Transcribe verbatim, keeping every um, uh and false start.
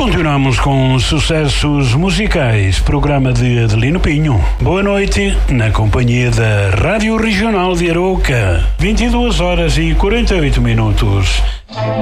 Continuamos com sucessos musicais, programa de Adelino Pinho. Boa noite, na companhia da Rádio Regional de Arouca, vinte e duas horas e quarenta e oito minutos.